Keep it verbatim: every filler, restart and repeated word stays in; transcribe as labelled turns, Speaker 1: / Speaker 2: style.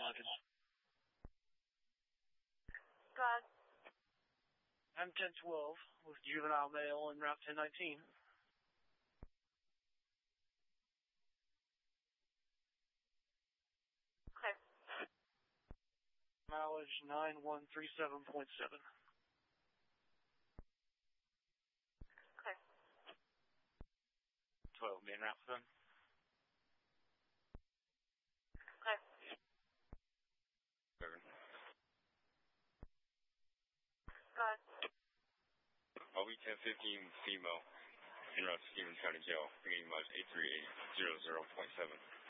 Speaker 1: London.
Speaker 2: Go ahead.
Speaker 1: I'm ten twelve with juvenile male en route ten nineteen.
Speaker 2: Okay.
Speaker 1: Mileage nine one three seven point seven.
Speaker 2: Okay.
Speaker 3: twelve, main route for them.
Speaker 2: Okay.
Speaker 3: Seven.
Speaker 2: Go ahead.
Speaker 3: O B ten fifteen female, en route to Stevens County Jail, beginning mileage eight three eight zero zero point seven.